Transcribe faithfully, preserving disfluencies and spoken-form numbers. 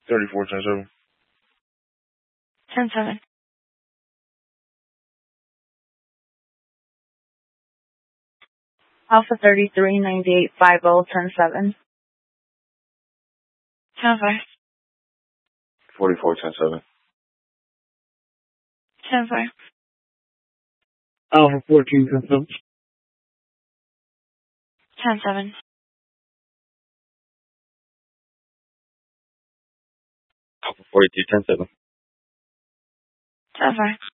thirty-four, ten seven. ten seven. Alpha thirty-three, ninety-eight, fifty, ten seven. ten five. forty-four, ten seven. ten five. Alpha fourteen, ten seven. ten seven. Alpha forty-two, ten seven. ten five.